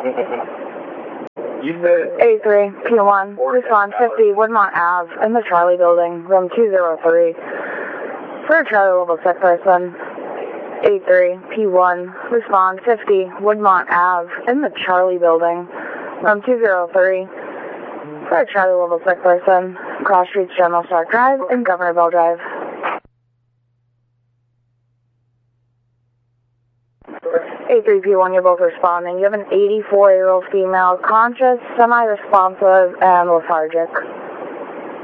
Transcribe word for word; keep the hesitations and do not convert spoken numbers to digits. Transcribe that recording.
You said A three, P one, respond fifty, Woodmont Ave, in the Charlie building, room two oh three. For a Charlie level sick person. A three, P one, respond fifty, Woodmont Ave, in the Charlie building, room two oh three. For a Charlie level sick person. Cross Streets General Stark Drive and Governor Bell Drive. A three P one, you're both responding. You have an eighty-four-year-old female, conscious, semi-responsive, and lethargic.